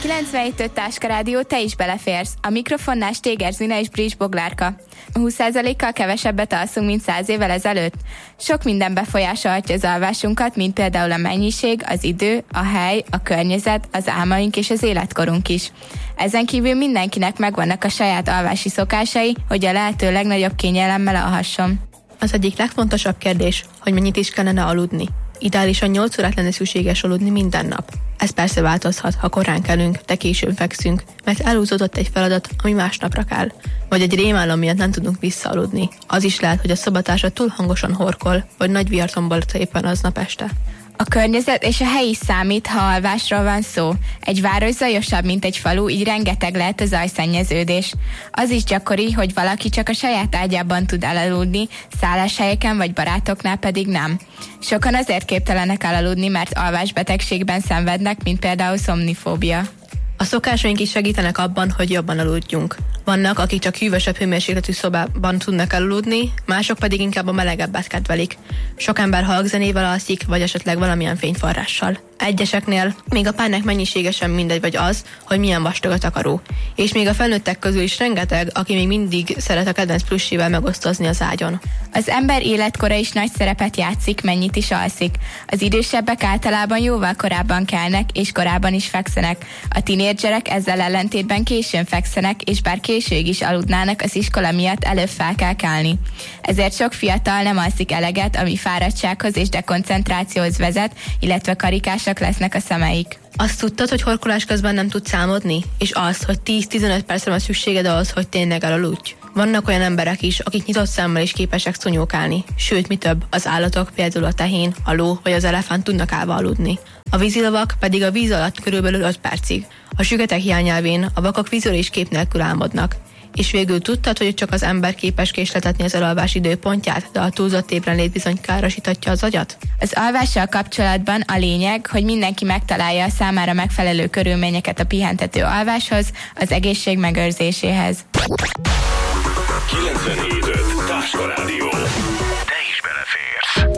97.5 Táska Rádió, te is beleférsz. A mikrofonnál Stéger Zina és Brics Boglárka. 20%-kal kevesebbet alszunk, mint 100 évvel ezelőtt. Sok minden befolyásolhatja az alvásunkat, mint például a mennyiség, az idő, a hely, a környezet, az álmaink és az életkorunk is. Ezen kívül mindenkinek megvannak a saját alvási szokásai, hogy a lehető legnagyobb kényelemmel alhasson. Az egyik legfontosabb kérdés, hogy mennyit is kellene aludni. Ideálisan 8 órát lenne szükséges aludni minden nap. Ez persze változhat, ha korán kelünk, de későn fekszünk, mert elhúzódott egy feladat, ami másnapra kell. Vagy egy rémálom miatt nem tudunk visszaaludni. Az is lehet, hogy a szobatársa túl hangosan horkol, vagy nagy vihartomból éppen aznap este. A környezet és a hely is számít, ha alvásról van szó. Egy város zajosabb, mint egy falu, így rengeteg lehet a zajszennyeződés. Az is gyakori, hogy valaki csak a saját ágyában tud elaludni, szálláshelyeken vagy barátoknál pedig nem. Sokan azért képtelenek elaludni, mert alvásbetegségben szenvednek, mint például szomnifóbia. A szokásaink is segítenek abban, hogy jobban aludjunk. Vannak, akik csak hűvösebb hőmérsékletű szobában tudnak aludni, mások pedig inkább a melegebbet kedvelik. Sok ember halkzenével alszik, vagy esetleg valamilyen fényforrással. Egyeseknél még a párnák mennyisége sem mindegy, vagy az, hogy milyen vastag a takaró. És még a felnőttek közül is rengeteg, aki még mindig szeret a kedvenc plussivel megosztozni az ágyon. Az ember életkora is nagy szerepet játszik, mennyit is alszik. Az idősebbek általában jóval korábban kelnek, és korábban is fekszenek. A tinédzserek ezzel ellentétben későn fekszenek, és bár későig is aludnának, az iskola miatt előbb fel kell kelni. Ezért sok fiatal nem alszik eleget, ami fáradtsághoz és dekoncentrációhoz vezet, illetve karikásak lesznek a szemeik. Azt tudtad, hogy horkolás közben nem tudsz álmodni? És az, hogy 10-15 percre van szükséged ahhoz, hogy tényleg elaludj? Vannak olyan emberek is, akik nyitott szemmel is képesek szúnyókálni. Sőt, mi több, az állatok, például a tehén, a ló vagy az elefánt tudnak állva aludni. A vízilovak pedig a víz alatt körülbelül 5 percig. A süketek hiányelvén a vakok vizuális kép nélkül álmodnak. És végül tudtad, hogy csak az ember képes késletetni az elalvás időpontját, de a túlzott ébrenlét bizony károsítatja az agyat? Az alvással kapcsolatban a lényeg, hogy mindenki megtalálja a számára megfelelő körülményeket a pihentető alváshoz, az egészség megőrzéséhez. 97.5 Táska Rádió.